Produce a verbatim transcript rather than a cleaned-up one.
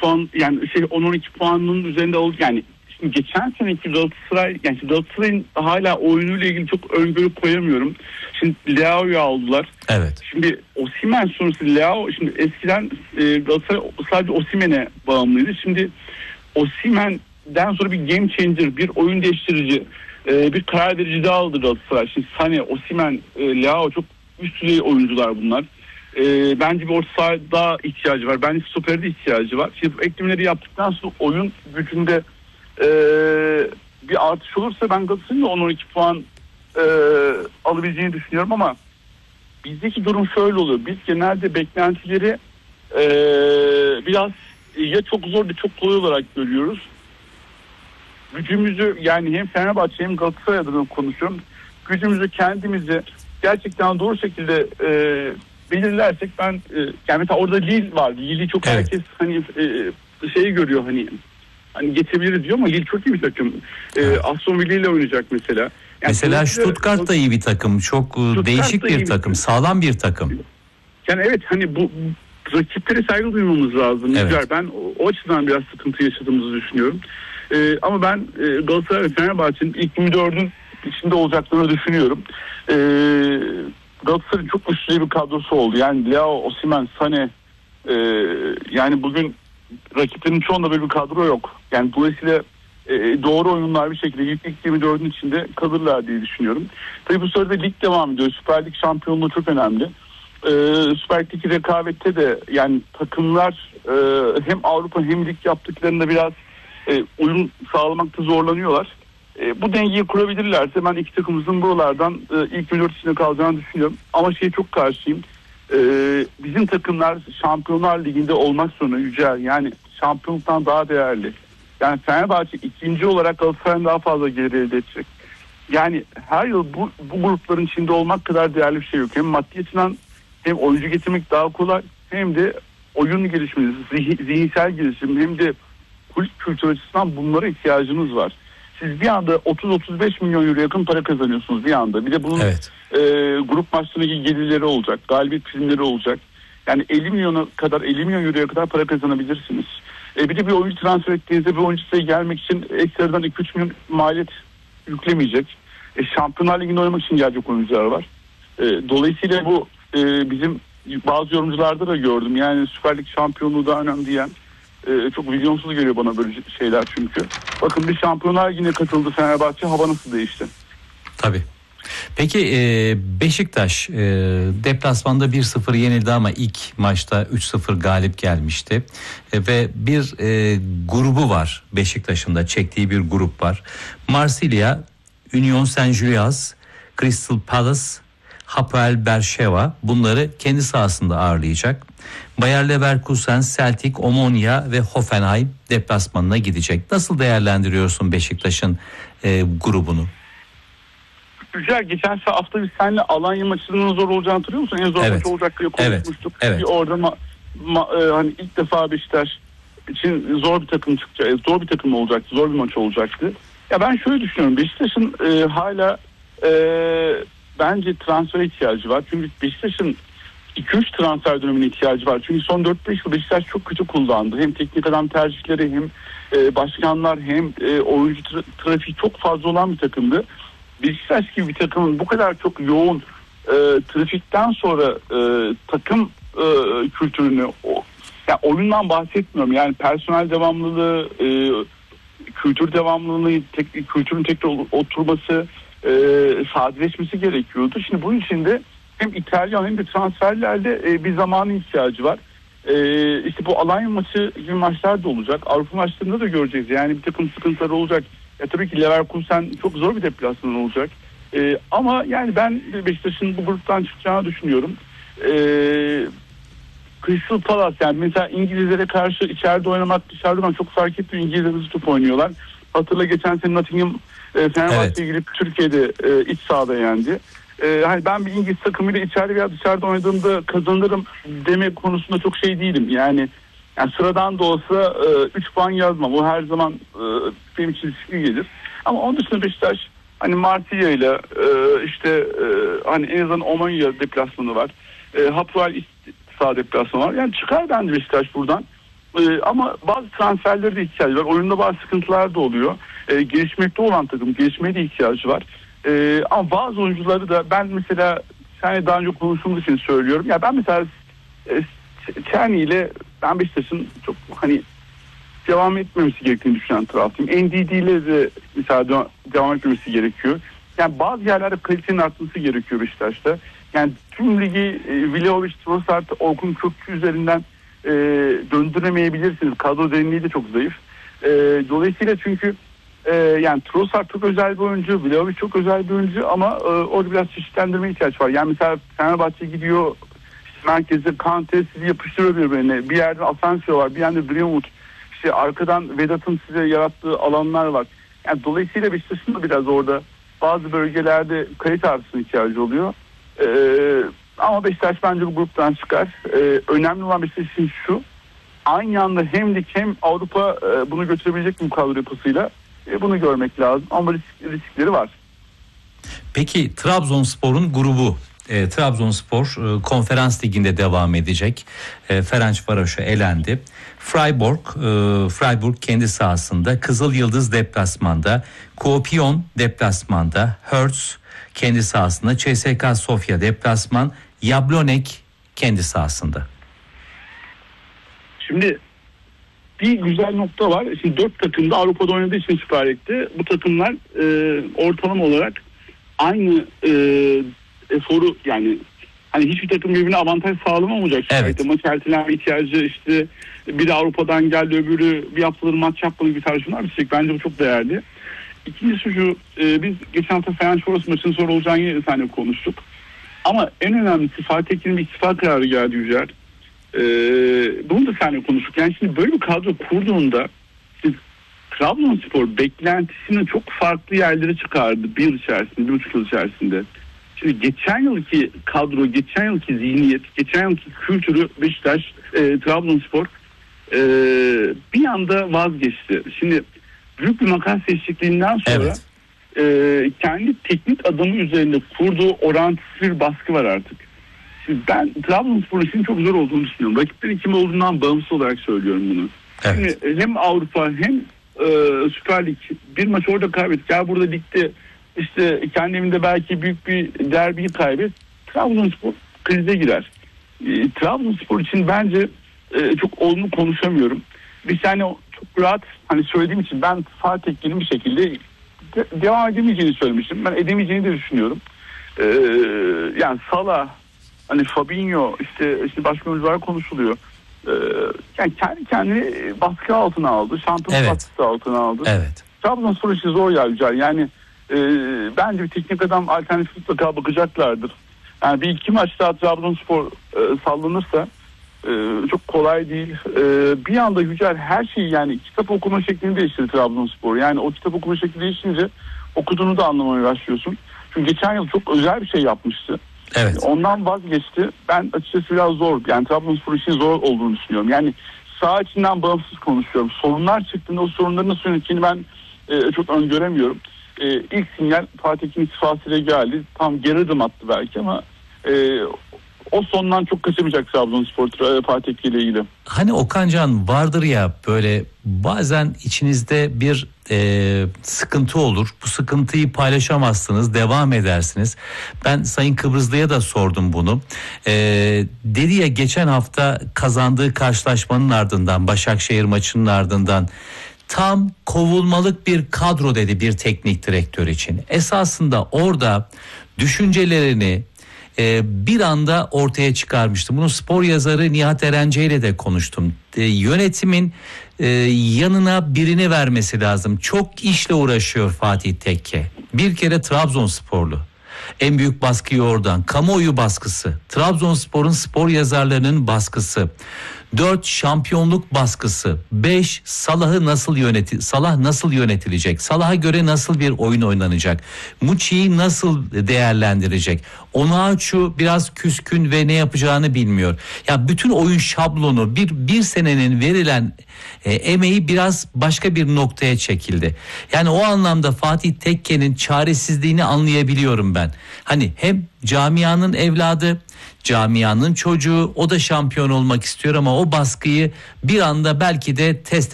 puan yani şey on on iki puanının üzerinde oldu. Yani şimdi geçen seneki Galatasaray yani Galatasaray'ın hala oyunuyla ilgili çok öngörü koyamıyorum. Şimdi Leao'yu aldılar. Evet. Şimdi Osimhen sonrası Leao, şimdi eskiden e, Galatasaray sadece Osimhen'e bağımlıydı. Şimdi Osimhen'den sonra bir game changer, bir oyun değiştirici, e, bir karar verici daha aldı Galatasaray. Şimdi Sané, Osimhen, e, Leao çok üst düzey oyuncular bunlar. E, bence bir orta sahada ihtiyacı var. Bence stoperde ihtiyacı var. Şimdi bu eklemeleri yaptıktan sonra oyun gücünde e, bir artış olursa ben Galatasaray'ın da on on iki puan e, alabileceğini düşünüyorum ama bizdeki durum şöyle oluyor. Biz genelde beklentileri e, biraz ya çok zor ya çok kolay olarak görüyoruz. Gücümüzü yani hem Fenerbahçe hem Galatasaray adına konuşuyorum. Gücümüzü kendimizi gerçekten doğru şekilde e, belirlersek ben e, yani mesela orada Lille var. Lille'i çok evet. Herkes hani e, şeyi görüyor hani hani geçebiliriz diyor ama Lille çok iyi bir takım. E, evet. Aston Villa ile oynayacak mesela. Yani mesela Stuttgart da iyi bir takım. Çok Stuttgart değişik bir takım. Bir sağlam bir takım. Yani evet hani bu rakiplere saygı duymamız lazım. Evet. Ben o, o açıdan biraz sıkıntı yaşadığımızı düşünüyorum. Ee, ama ben e, Galatasaray ve Fenerbahçe'nin ilk yirmi dördün içinde olacaklarını düşünüyorum. Ee, Galatasaray'ın çok güçlü bir kadrosu oldu. Yani Leao, Osimhen, Sané e, yani bugün rakiplerin çoğunda böyle bir kadro yok. Yani dolayısıyla e, doğru oyunlar bir şekilde ilk, ilk yirmi dördün içinde kalırlar diye düşünüyorum. Tabii bu sırada lig devam ediyor. Süper Lig şampiyonluğu çok önemli. Ee, Süper Lig'deki rekabette de yani takımlar e, hem Avrupa hem lig yaptıklarında biraz e, uyum sağlamakta zorlanıyorlar. E, bu dengeyi kurabilirlerse ben iki takımımızın buralardan e, ilk dört içinde kalacağını düşünüyorum. Ama şeye çok karşıyım. E, bizim takımlar Şampiyonlar Ligi'nde olmak zorunda Yücel. Yani şampiyonluktan daha değerli. Yani Fenerbahçe ikinci olarak Galatasaray'ın daha fazla gelir elde edecek. Yani her yıl bu, bu grupların içinde olmak kadar değerli bir şey yok. Hem maddi açıdan hem oyuncu getirmek daha kolay hem de oyun gelişimi, zihinsel gelişim hem de kulüp kültürü açısından bunlara ihtiyacınız var. Siz bir anda otuz otuz beş milyon euro yakın para kazanıyorsunuz bir anda. Bir de bunun evet. e, grup maçlarındaki gelirleri olacak, galibiyet primleri olacak. Yani elli milyona kadar, elli milyon euroya kadar para kazanabilirsiniz. E, bir de bir oyuncu transfer ettiğinizde bir oyuncu size gelmek için ekstradan iki üç milyon maliyet yüklemeyecek. E, Şampiyonlar Ligi'nde oynamak için gelecek oyuncular var. E, dolayısıyla bu e, bizim bazı yorumcularda da gördüm. Yani Süper Lig şampiyonluğu daha önemli diyen e, çok vizyonsuz geliyor bana böyle şeyler çünkü. Bakın bir Şampiyonlar Ligi'ne katıldı Fenerbahçe, hava nasıl değişti? Tabii. Peki Beşiktaş deplasmanda bir sıfır yenildi ama ilk maçta üç sıfır galip gelmişti. Ve bir grubu var Beşiktaş'ın da çektiği bir grup var. Marsilya, Union Saint-Gilloise, Crystal Palace, Hapoel Beersheva bunları kendi sahasında ağırlayacak. Bayer Leverkusen, Celtic, Omonia ve Hoffenheim deplasmanına gidecek. Nasıl değerlendiriyorsun Beşiktaş'ın e, grubunu? Güzel. Geçen hafta biz seninle Alanya maçının zor olacağını hatırlıyor musun? En zor evet. maç olacak diye konuşmuştuk. Evet. Evet. Bir orada ma- ma- e, hani ilk defa Beşiktaş için zor bir takım çıkacak, zor bir takım olacaktı, zor bir maç olacaktı. Ya ben şöyle düşünüyorum. Beşiktaş'ın e, hala e, bence transfer ihtiyacı var. Çünkü Beşiktaş'ın iki üç transfer dönemine ihtiyacı var. Çünkü son dört beş yıl Beşiktaş çok kötü kullandı. Hem teknik adam tercihleri hem e, başkanlar hem e, oyuncu tra- trafiği çok fazla olan bir takımdı. Beşiktaş gibi bir takımın bu kadar çok yoğun e, trafikten sonra e, takım e, kültürünü o, yani oyundan bahsetmiyorum. Yani personel devamlılığı, e, kültür devamlılığı, tek, kültürün tekrar oturması, e, sadeleşmesi gerekiyordu. Şimdi bunun için de hem İtalyan hem de transferlerle e, bir zamanın ihtiyacı var. E, işte bu Alanya maçı gibi maçlar da olacak. Avrupa maçlarında da göreceğiz. Yani bir takım sıkıntılar olacak. E, tabii ki Leverkusen çok zor bir deplasman olacak. E, ama yani ben Beşiktaş'ın bu gruptan çıkacağını düşünüyorum. E, Crystal Palace yani mesela İngilizlere karşı içeride oynamak dışarıda oynamak çok fark etmiyor. İngilizler hızlı top oynuyorlar. Hatırla geçen sene Nottingham e, Fenerbahçe'ye evet. girip Türkiye'de e, iç sahada yendi. Ee, hani ben bir İngiliz takımıyla içeride veya dışarıda oynadığımda kazanırım deme konusunda çok şey değilim. Yani, yani sıradan da olsa üç e, puan yazmam. O her zaman e, benim için riskli gelir. Ama onun dışında Beşiktaş hani Marsilya ile e, işte e, hani en azından Omonia deplasmanı var. E, Hapoel sağ deplasmanı var. Yani çıkar bence Beşiktaş buradan. Ee, ama bazı transferlere de ihtiyacı var. Oyunda bazı sıkıntılar da oluyor. Ee, gelişmekte olan takım gelişmeye de ihtiyacı var. Ee, ama bazı oyuncuları da ben mesela sen daha önce konuştuğumuz için söylüyorum. Ya ben mesela e, Çerni ile ben Beşiktaş'ın çok hani devam etmemesi gerektiğini düşünen taraftayım. N D D ile de mesela devam etmemesi gerekiyor. Yani bazı yerlerde kalitenin artması gerekiyor Beşiktaş'ta. Yani tüm ligi e, Vlahovic, Trossard, Orkun Kökçü üzerinden e, döndüremeyebilirsiniz. Kadro derinliği de çok zayıf. E, dolayısıyla çünkü e, yani Trossard çok özel bir oyuncu, Vlahovic çok özel bir oyuncu ama e, orada biraz çeşitlendirmeye ihtiyaç var. Yani mesela Fenerbahçe gidiyor merkeze, Kante sizi yapıştırıyor birbirine. Bir yerde Asensio var, bir yerde Greenwood. İşte arkadan Vedat'ın size yarattığı alanlar var. Yani dolayısıyla Beşiktaş'ın da biraz orada bazı bölgelerde kalite artışına ihtiyacı oluyor. Ee, ama Beşiktaş bence bu gruptan çıkar. Ee, önemli olan Beşiktaş için şu. Aynı anda hem lig hem Avrupa e, bunu götürebilecek mi kadro yapısıyla e, bunu görmek lazım. Ama risk, riskleri var. Peki Trabzonspor'un grubu. E, Trabzonspor e, konferans liginde devam edecek. E, Ferencvaros'a elendi. Freiburg, e, Freiburg kendi sahasında, Kızıl Yıldız deplasmanda, Kuopion deplasmanda, Hertz kendi sahasında, C S K A Sofya deplasman, Jablonek kendi sahasında. Şimdi bir güzel nokta var. Şimdi dört takım da Avrupa'da oynadığı için Süper Lig'de bu takımlar e, ortalama olarak aynı e, eforu yani hani hiçbir takım birbirine avantaj sağlamamayacak. Evet. Maç ertelenme ihtiyacı işte biri Avrupa'dan geldi öbürü bir haftadır maç yapmadı bir tartışmalar bitecek. Bence bu çok değerli. İkincisi şu e, biz geçen hafta Fenerbahçe maçının sonra olacağını yine seninle konuştuk. Ama en önemlisi Fatih Tekin'in bir istifa kararı geldi Yücel. E, bunu da seninle konuştuk. Yani şimdi böyle bir kadro kurduğunda Trabzonspor beklentisini çok farklı yerlere çıkardı bir yıl içerisinde, bir buçuk yıl içerisinde. Şimdi geçen yılki kadro, geçen yılki zihniyet, geçen yılki kültürü Beşiktaş, e, Trabzonspor e, bir anda vazgeçti. Şimdi büyük bir makas değişikliğinden sonra evet. e, kendi teknik adamı üzerinde kurduğu orantısız bir baskı var artık. Şimdi ben Trabzonspor için çok zor olduğunu düşünüyorum. Rakiplerin kim olduğundan bağımsız olarak söylüyorum bunu. Evet. Şimdi hem Avrupa hem e, Süper Lig bir maç orada kaybet. Gel burada ligde işte kendi evinde belki büyük bir derbiyi kaybet. Trabzonspor krize girer. E, Trabzonspor için bence e, çok olumlu konuşamıyorum. Bir tane çok rahat hani söylediğim için ben Fatih Tekin'in bir şekilde de, devam edemeyeceğini söylemiştim. Ben edemeyeceğini de düşünüyorum. E, yani Salah, hani Fabinho işte, işte başka oyuncular konuşuluyor. Ee, yani kendi kendini baskı altına aldı. Şampiyonluk evet. baskısı altına aldı. Evet. Trabzonspor işi zor ya. Yani e, bence bir teknik adam alternatif mutlaka bakacaklardır. Yani bir iki maç daha Trabzonspor e, sallanırsa e, çok kolay değil. E, bir anda Yücel her şeyi yani kitap okuma şeklini değiştirdi Trabzonspor. Yani o kitap okuma şekli değişince okuduğunu da anlamaya başlıyorsun. Çünkü geçen yıl çok özel bir şey yapmıştı. Evet. Ondan vazgeçti. Ben açıkçası biraz zor. Yani Trabzonspor için zor olduğunu düşünüyorum. Yani saha içinden bağımsız konuşuyorum. Sorunlar çıktığında o sorunların nasıl yönettiğini ben e, çok öngöremiyorum. E, ilk sinyal Fatih Tekin istifasıyla geldi. Tam geri adım attı belki ama e, o sondan çok kaçamayacak Trabzonspor Fatih Tekin ile ilgili. Hani Okan Can vardır ya böyle bazen içinizde bir e, sıkıntı olur. Bu sıkıntıyı paylaşamazsınız, devam edersiniz. Ben Sayın Kıbrıslı'ya da sordum bunu. E, dedi ya geçen hafta kazandığı karşılaşmanın ardından, Başakşehir maçının ardından tam kovulmalık bir kadro dedi bir teknik direktör için. Esasında orada düşüncelerini Ee, bir anda ortaya çıkarmıştım. Bunu spor yazarı Nihat Erence ile de konuştum. Ee, yönetimin e, yanına birini vermesi lazım. Çok işle uğraşıyor Fatih Tekke. Bir kere Trabzonsporlu. En büyük baskıyı oradan. Kamuoyu baskısı. Trabzonspor'un spor yazarlarının baskısı. Dört şampiyonluk baskısı. Beş Salah'ı nasıl yöneti Salah nasıl yönetilecek? Salah'a göre nasıl bir oyun oynanacak? Muçi'yi nasıl değerlendirecek? Onuachu biraz küskün ve ne yapacağını bilmiyor. Ya bütün oyun şablonu bir bir senenin verilen e, emeği biraz başka bir noktaya çekildi. Yani o anlamda Fatih Tekke'nin çaresizliğini anlayabiliyorum ben. Hani hem camianın evladı, camianın çocuğu, o da şampiyon olmak istiyor ama o baskıyı bir anda belki de test